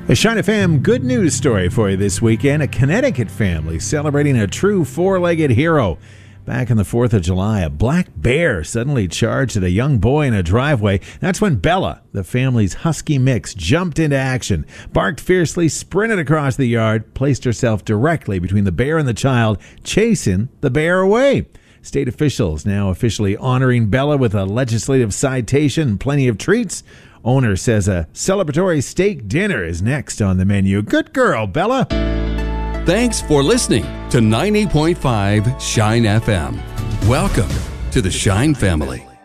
A Shine FM good news story for you this weekend. A Connecticut family celebrating a true four-legged hero. Back on the 4th of July, a black bear suddenly charged at a young boy in a driveway. That's when Bella, the family's husky mix, jumped into action, barked fiercely, sprinted across the yard, placed herself directly between the bear and the child, chasing the bear away. State officials now officially honoring Bella with a legislative citation and plenty of treats. Owner says a celebratory steak dinner is next on the menu. Good girl, Bella. Thanks for listening to 90.5 Shine FM. Welcome to the Shine family.